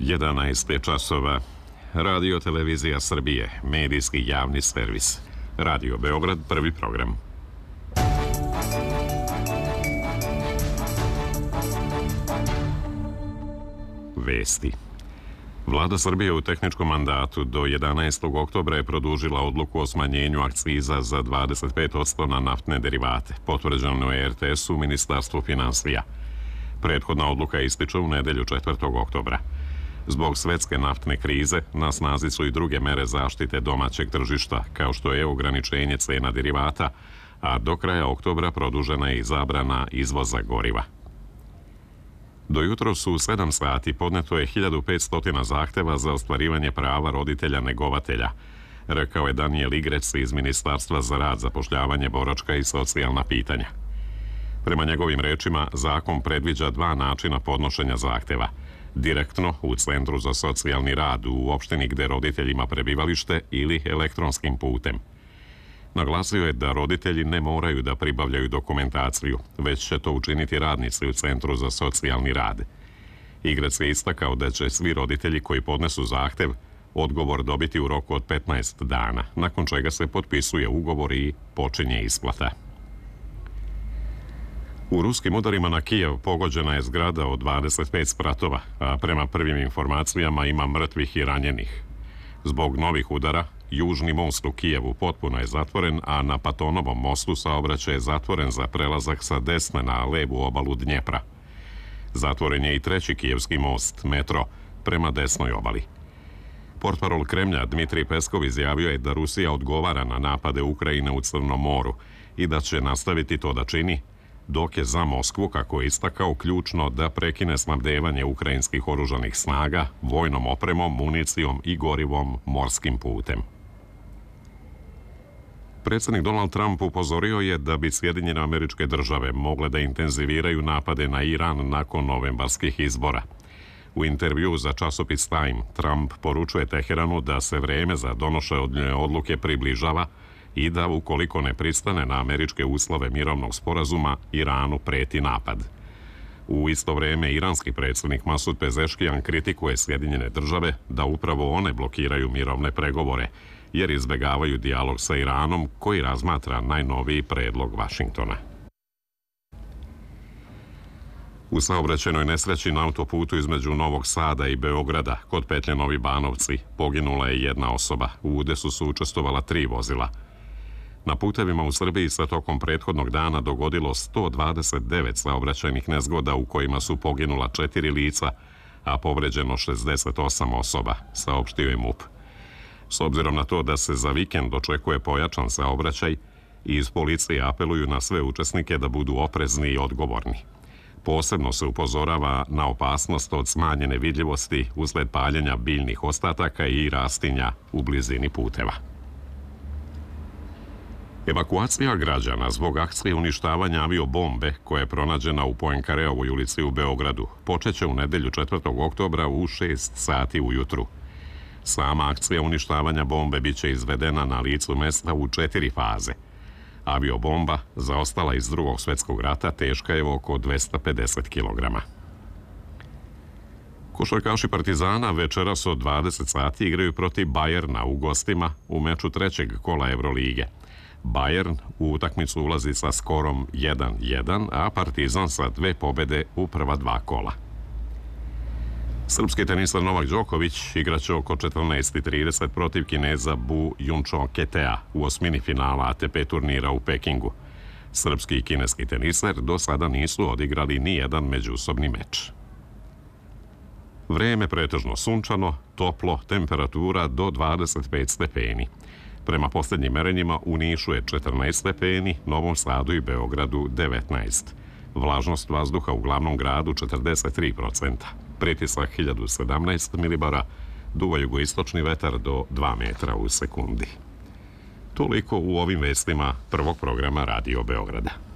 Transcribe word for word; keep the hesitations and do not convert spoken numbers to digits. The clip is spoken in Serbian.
jedanaest je časova. Radio Televizija Srbije, medijski javni servis. Radio Beograd, prvi program. Vesti. Vlada Srbije u tehničkom mandatu do jedanaestog oktobra je produžila odluku o smanjenju akciza za dvadeset pet posto na naftne derivate, potvrđeno je er te es u Ministarstvu finansija. Prethodna odluka ističe u nedelju četvrtog oktobra. Zbog svetske naftne krize na snazi su i druge mere zaštite domaćeg tržišta, kao što je ograničenje cena derivata, a do kraja oktobra produžena je i zabrana izvoza goriva. Do jutro su u sedam sati podneto je hiljadu petsto zahteva za ostvarivanje prava roditelja negovatelja, rekao je Danijel Igrec iz Ministarstva za rad, zapošljavanje, boračka i socijalna pitanja. Prema njegovim rečima, zakon predviđa dva načina podnošenja zahteva. Direktno u Centru za socijalni rad u opštini gde roditelj ima prebivalište ili elektronskim putem. Naglasio je da roditelji ne moraju da pribavljaju dokumentaciju, već će to učiniti radnici u Centru za socijalni rad. Igrec je istakao da će svi roditelji koji podnesu zahtev odgovor dobiti u roku od petnaest dana, nakon čega se potpisuje ugovor i počinje isplata. U ruskim udarima na Kijev pogođena je zgrada od dvadeset pet spratova, a prema prvim informacijama ima mrtvih i ranjenih. Zbog novih udara, južni most u Kijevu potpuno je zatvoren, a na Patonovom mostu saobraćaj je zatvoren za prelazak sa desne na levu obalu Dnjepra. Zatvoren je i treći kijevski most, metro, prema desnoj obali. Portparol Kremlja Dmitrij Peskov izjavio je da Rusija odgovara na napade Ukrajine u Crnom moru i da će nastaviti to da čini, dok je za Moskvu, kako je istakao, ključno da prekine snabdevanje ukrajinskih oružanih snaga vojnom opremom, municijom i gorivom morskim putem. Predsjednik Donald Trump upozorio je da bi Sjedinjene Američke Države mogle da intenziviraju napade na Iran nakon novembarskih izbora. U intervju za časopis Time, Trump poručuje Teheranu da se vreme za donošenje odluke približava i da ukoliko ne pristane na američke uslove mirovnog sporazuma, Iranu preti napad. U isto vrijeme, iranski predsjednik Masud Pezeškijan kritikuje Sjedinjene Države da upravo one blokiraju mirovne pregovore, jer izbegavaju dijalog sa Iranom koji razmatra najnoviji predlog Vašingtona. U saobraćajnoj nesreći na autoputu između Novog Sada i Beograda, kod petlje Novi Banovci, poginula je jedna osoba. U udesu su učestvovala tri vozila. Na putevima u Srbiji se tokom prethodnog dana dogodilo sto dvadeset devet saobraćajnih nezgoda u kojima su poginula četiri lica, a povređeno šezdeset osam osoba, saopštio je MUP. S obzirom na to da se za vikend očekuje pojačan saobraćaj, iz policije apeluju na sve učesnike da budu oprezni i odgovorni. Posebno se upozorava na opasnost od smanjene vidljivosti usled paljenja biljnih ostataka i rastinja u blizini puteva. Evakuacija građana zbog akcije uništavanja aviobombe koja je pronađena u Poenkareovoj ulici u Beogradu počeće u nedelju četvrtog oktobra u šest sati ujutru. Sama akcija uništavanja bombe biće izvedena na licu mesta u četiri faze. Aviobomba, zaostala iz Drugog svjetskog rata, teška je oko dvesta pedeset kilograma. Košarkaši Partizana večeras od dvadeset sati igraju protiv Bajerna u gostima u meču trećeg kola Evrolige. Bayern u utakmicu ulazi sa skorom jedan jedan, a Partizan sa dve pobede u prva dva kola. Srpski tenisar Novak Đoković igraće oko četrnaest i trideset protiv Kineza Bu Junčong-Ketea u osmini finala A T P turnira u Pekingu. Srpski i kineski tenisar do sada nisu odigrali ni jedan međusobni meč. Vreme pretežno sunčano, toplo, temperatura do dvadeset pet stepeni. Prema posljednjim merenjima u Nišu je četrnaest stepeni, Novom Sadu i Beogradu devetnaest. Vlažnost vazduha u glavnom gradu četrdeset tri procenta. Pritisak hiljadu sedamnaest milibara, duva jugoistočni vetar do dva metra u sekundi. Toliko u ovim vestima prvog programa Radio Beograda.